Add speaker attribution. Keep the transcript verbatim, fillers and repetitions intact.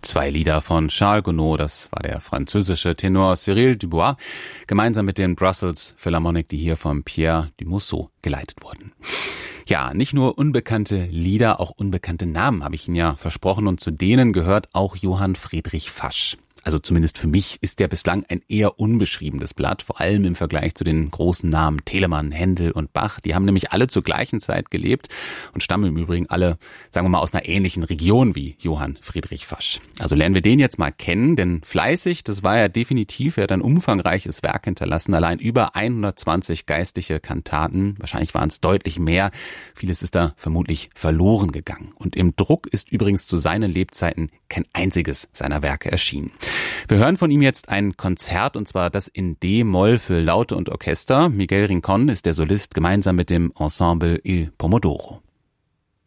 Speaker 1: Zwei Lieder von Charles Gounod, das war der französische Tenor Cyril Dubois, gemeinsam mit den Brussels Philharmonic, die hier von Pierre Dumousseau geleitet wurden. Ja, nicht nur unbekannte Lieder, auch unbekannte Namen habe ich Ihnen ja versprochen, und zu denen gehört auch Johann Friedrich Fasch. Also zumindest für mich ist der bislang ein eher unbeschriebenes Blatt, vor allem im Vergleich zu den großen Namen Telemann, Händel und Bach. Die haben nämlich alle zur gleichen Zeit gelebt und stammen im Übrigen alle, sagen wir mal, aus einer ähnlichen Region wie Johann Friedrich Fasch. Also lernen wir den jetzt mal kennen, denn fleißig, das war er definitiv. Er hat ein umfangreiches Werk hinterlassen, allein über hundertzwanzig geistliche Kantaten. Wahrscheinlich waren es deutlich mehr. Vieles ist da vermutlich verloren gegangen. Und im Druck ist übrigens zu seinen Lebzeiten kein einziges seiner Werke erschienen. Wir hören von ihm jetzt ein Konzert, und zwar das in D-Moll für Laute und Orchester. Miguel Rincón ist der Solist, gemeinsam mit dem Ensemble Il Pomodoro.